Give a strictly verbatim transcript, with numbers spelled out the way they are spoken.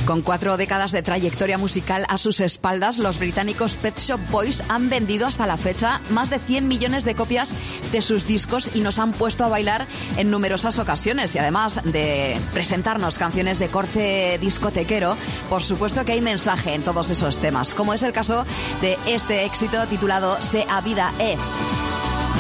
Con cuatro décadas de trayectoria musical a sus espaldas, los británicos Pet Shop Boys han vendido hasta la fecha más de cien millones de copias de sus discos y nos han puesto a bailar en numerosas ocasiones. Y además de presentarnos canciones de corte discotequero, por supuesto que hay mensaje en todos esos temas, como es el caso de este éxito titulado Se a Vida É.